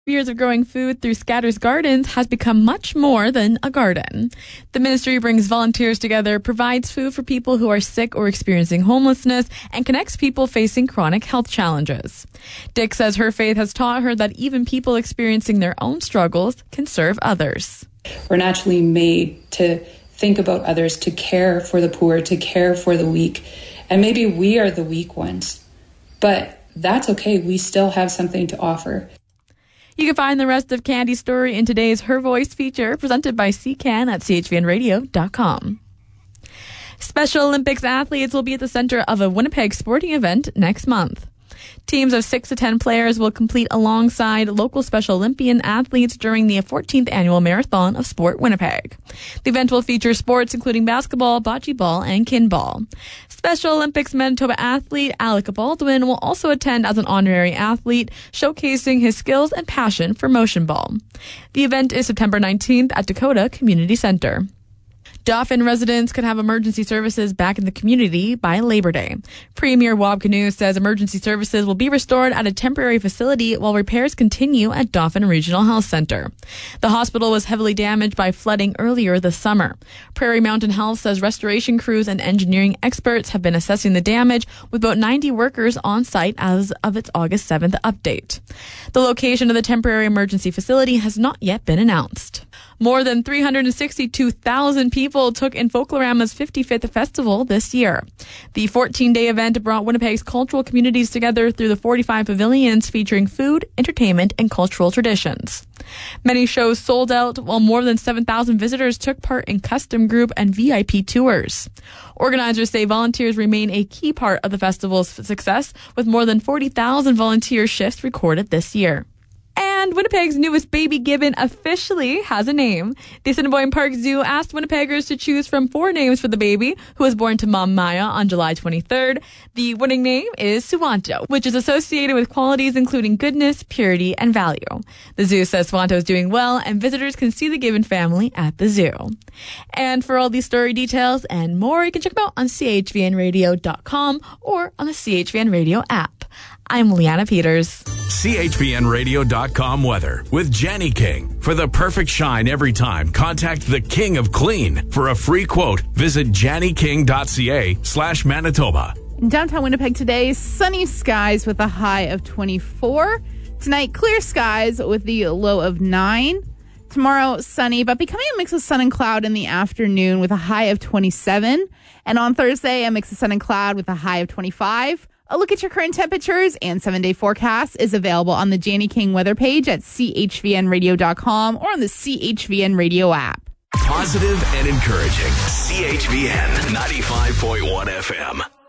Years of growing food through Scatters Gardens has become much more than a garden. The ministry brings volunteers together, provides food for people who are sick or experiencing homelessness, and connects people facing chronic health challenges. Dick says her faith has taught her that even people experiencing their own struggles can serve others. We're naturally made to think about others, to care for the poor, to care for the weak. And maybe we are the weak ones, but that's okay. We still have something to offer. You can find the rest of Candy's story in today's Her Voice feature presented by CCAN at chvnradio.com. Special Olympics athletes will be at the center of a Winnipeg sporting event next month. Teams of 6 to 10 players will compete alongside local Special Olympian athletes during the 14th annual Marathon of Sport Winnipeg. The event will feature sports including basketball, bocce ball, and kinball. Special Olympics Manitoba athlete Alec Baldwin will also attend as an honorary athlete, showcasing his skills and passion for motion ball. The event is September 19th at Dakota Community Center. Dauphin residents could have emergency services back in the community by Labor Day. Premier Wab Kinew says emergency services will be restored at a temporary facility while repairs continue at Dauphin Regional Health Center. The hospital was heavily damaged by flooding earlier this summer. Prairie Mountain Health says restoration crews and engineering experts have been assessing the damage with about 90 workers on site as of its August 7th update. The location of the temporary emergency facility has not yet been announced. More than 362,000 people took in Folklorama's 55th festival this year. The 14-day event brought Winnipeg's cultural communities together through the 45 pavilions featuring food, entertainment, and cultural traditions. Many shows sold out, while more than 7,000 visitors took part in custom group and VIP tours. Organizers say volunteers remain a key part of the festival's success, with more than 40,000 volunteer shifts recorded this year. And Winnipeg's newest baby gibbon officially has a name. The Assiniboine Park Zoo asked Winnipeggers to choose from 4 names for the baby, who was born to Mom Maya on July 23rd. The winning name is Suwanto, which is associated with qualities including goodness, purity, and value. The zoo says Suwanto is doing well, and visitors can see the gibbon family at the zoo. And for all these story details and more, you can check them out on chvnradio.com or on the CHVN Radio app. I'm Leanna Peters. CHVNradio.com weather with Janny King. For the perfect shine every time, contact the King of Clean. For a free quote, visit jannyking.ca/Manitoba. In downtown Winnipeg today, sunny skies with a high of 24. Tonight, clear skies with the low of 9. Tomorrow, sunny, but becoming a mix of sun and cloud in the afternoon with a high of 27. And on Thursday, a mix of sun and cloud with a high of 25. A look at your current temperatures and 7-day forecast is available on the Janny King weather page at chvnradio.com or on the CHVN Radio app. Positive and encouraging. CHVN 95.1 FM.